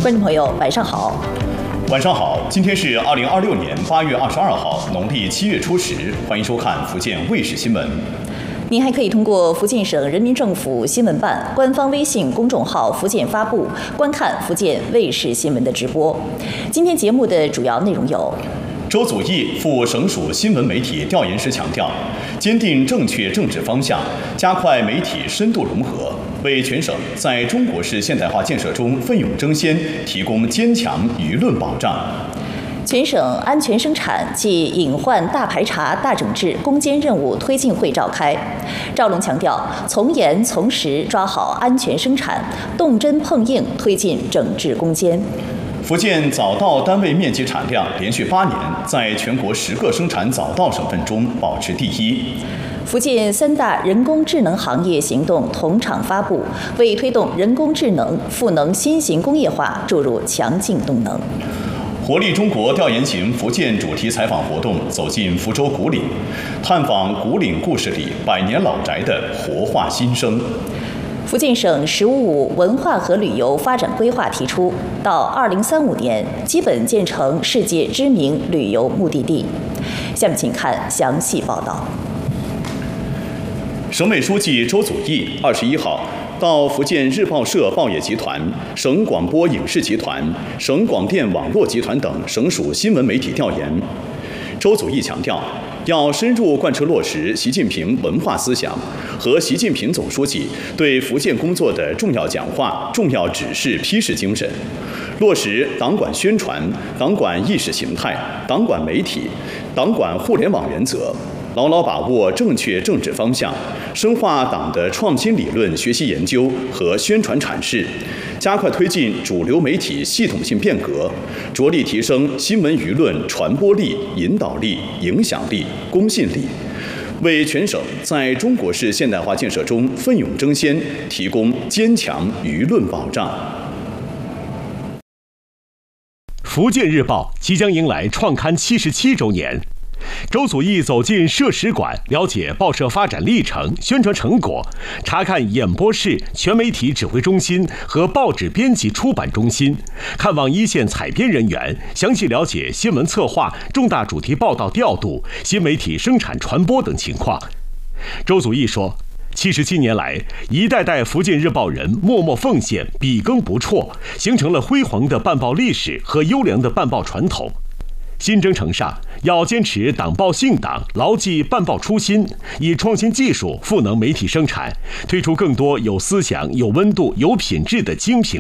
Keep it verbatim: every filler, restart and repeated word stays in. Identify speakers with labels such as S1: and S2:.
S1: 观众朋友，晚上好。
S2: 晚上好，今天是二零二六年八月二十二号，农历七月初十，欢迎收看福建卫视新闻。
S1: 您还可以通过福建省人民政府新闻办官方微信公众号“福建发布”观看福建卫视新闻的直播。今天节目的主要内容有：
S2: 周祖义赴省属新闻媒体调研时强调，坚定正确政治方向，加快媒体深度融合，为全省在中国式现代化建设中奋勇争先提供坚强舆论保障。
S1: 全省安全生产暨隐患大排查大整治攻坚任务推进会召开，赵龙强调，从严从实抓好安全生产，动真碰硬推进整治攻坚。
S2: 福建早稻单位面积产量连续八年在全国十个生产早稻省份中保持第一。
S1: 福建三大人工智能行业行动同场发布，为推动人工智能赋能新型工业化注入强劲动能。
S2: 活力中国调研型福建主题采访活动走进福州古岭，探访古岭故事里百年老宅的活化新生。
S1: 福建省“十五五”文化和旅游发展规划提出，到二零三五年基本建成世界知名旅游目的地。下面请看详细报道。
S2: 省委书记周祖义二十一号到福建日报社报业集团、省广播影视集团、省广电网络集团等省属新闻媒体调研。周祖义强调，要深入贯彻落实习近平文化思想和习近平总书记对福建工作的重要讲话、重要指示批示精神，落实党管宣传、党管意识形态、党管媒体、党管互联网原则，牢牢把握正确政治方向，深化党的创新理论学习研究和宣传阐释，加快推进主流媒体系统性变革，着力提升新闻舆论传播力、引导力、影响力、公信力，为全省在中国式现代化建设中奋勇争先提供坚强舆论保障。
S3: 福建日报即将迎来创刊七十七周年。周祖义走进社史馆，了解报社发展历程、宣传成果，查看演播室、全媒体指挥中心和报纸编辑出版中心，看望一线采编人员，详细了解新闻策划、重大主题报道调度、新媒体生产传播等情况。周祖义说，七十七年来，一代代福建日报人默默奉献，笔耕不辍，形成了辉煌的办报历史和优良的办报传统。新征程上，要坚持党报信党，牢记办报初心，以创新技术赋能媒体生产，推出更多有思想、有温度、有品质的精品